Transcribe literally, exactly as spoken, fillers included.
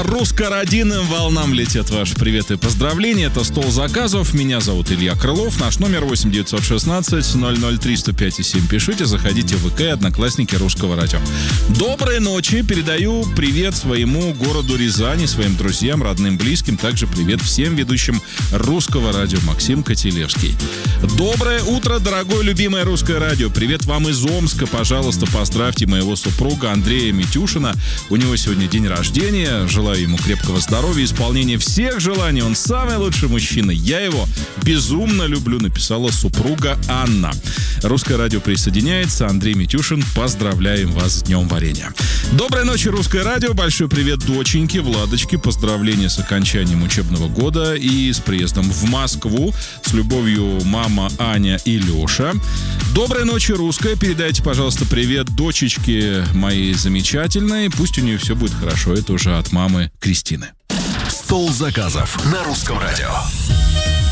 русскородинным волнам летят ваши приветы и поздравления. Это «Стол заказов». Меня зовут Илья Крылов. Наш номер восемь девятьсот шестнадцать ноль ноль три сто пять и семь. Пишите, заходите в ВК и Одноклассники Русского радио. Доброй ночи. Передаю привет своему городу Рязани, своим друзьям, родным, близким. Также привет всем ведущим Русского радио. Максим Котелевский. Доброе утро, дорогое любимое Русское радио. Привет вам из Омска. Пожалуйста, поздравьте моего супруга Андрея Митюшина. У него сегодня день рождения. Желаю ему крепкого здоровья, исполнения всех желаний. Он самый лучший мужчина. Я его безумно люблю, написала супруга Анна. Русское радио присоединяется. Андрей Митюшин, поздравляем вас с Днем варенья. Доброй ночи, Русское радио. Большой привет доченьке, Владочке. Поздравления с окончанием учебного года и с приездом в Москву. С любовью, мама, Аня и Леша. Доброй ночи, Русская. Передайте, пожалуйста, привет дочечке моей замечательной. Пусть у нее все будет хорошо. Это уже от мамы Кристины. Стол заказов на Русском радио.